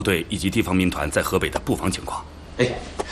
队以及地方民团在河北的布防情况。 哎，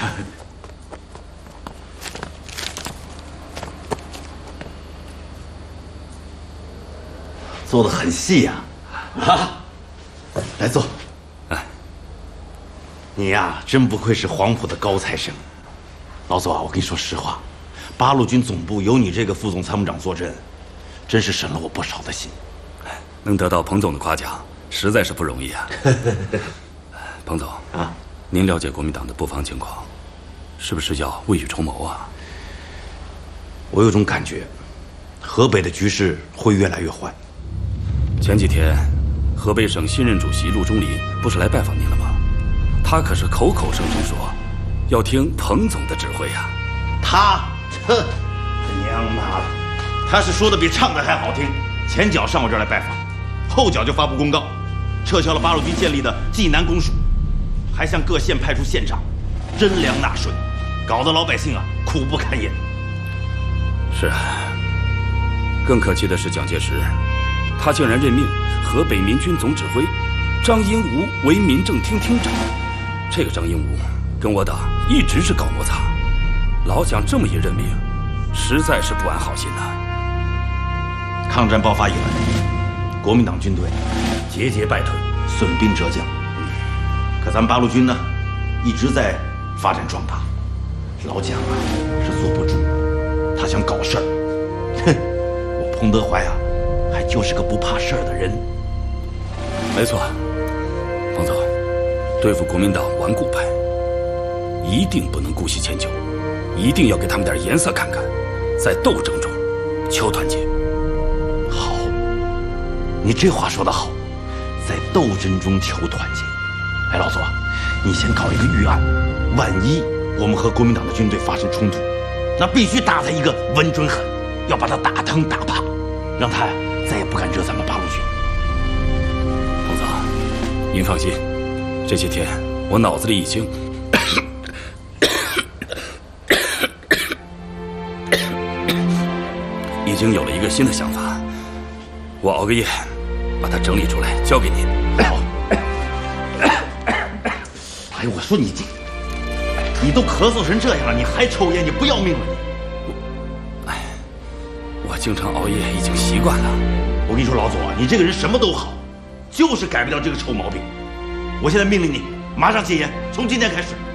做得很细呀！啊，来坐。哎，你呀，真不愧是黄埔的高材生。老左啊，我跟你说实话，八路军总部有你这个副总参谋长坐镇，真是省了我不少的心。 能得到彭总的夸奖，实在是不容易啊。彭总啊，您了解国民党的布防情况，是不是要未雨绸缪啊？ 我有种感觉，河北的局势会越来越坏。 前几天，河北省新任主席陆中林不是来拜访您了吗？他可是口口声声说，要听彭总的指挥呀。 他，娘妈的，他是说的比唱的还好听。前脚上我这儿来拜访，后脚就发布公告，撤销了八路军建立的济南公署，还向各县派出县长，征粮纳税，搞得老百姓啊苦不堪言。 是啊，更可气的是蒋介石，他竟然任命河北民军总指挥张英吾为民政厅厅长。这个张英吾跟我党一直是搞摩擦，老蒋这么一任命，实在是不安好心呐。 抗战爆发以来，国民党军队节节败退，损兵折将。可咱们八路军呢，一直在发展壮大。老蒋啊是坐不住，他想搞事儿。哼，我彭德怀啊，还就是个不怕事儿的人。 没错，彭总，对付国民党顽固派，一定不能姑息迁就，一定要给他们点颜色看看，在斗争中求团结。 好，你这话说得好，在斗争中求团结。哎，老左，你先搞一个预案，万一我们和国民党的军队发生冲突，那必须打他一个稳准狠，要把他打疼打怕，让他再也不敢惹咱们八路军。 彭总，您放心，这些天我脑子里已经有了一个新的想法，我熬个夜把它整理出来交给您。 哎呦，我说你都咳嗽成这样了，你还抽烟，你不要命了你？ 我经常熬夜已经习惯了。 我跟你说，老左，你这个人什么都好，就是改不掉这个臭毛病。我现在命令你马上戒烟，从今天开始。